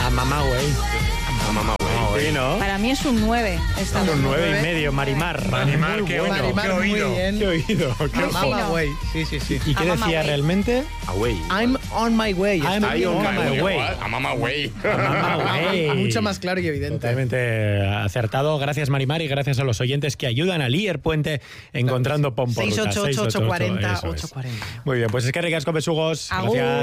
A Mamá Güey. A Mamá Güey. Sí, ¿no? Para mí es un 9. Esta Un música. 9,5, Marimar. Marimar, Muy qué bueno. bueno. Marimar, muy bien. Qué oído. Qué Muy ojo. fino. Mamá Way. Sí. ¿Y qué A Mamá decía Güey. realmente? Away. I'm on my way. I'm Está Ahí on bien, my way. A Mamá Güey. Mamá Güey. mucho más claro y evidente. Totalmente acertado. Gracias, Marimar, y gracias a los oyentes que ayudan a Lier Puente encontrando Pomporruta. 688 840 Eso es. 840. Muy bien, pues es que ricasco, besugos. Agur. Gracias.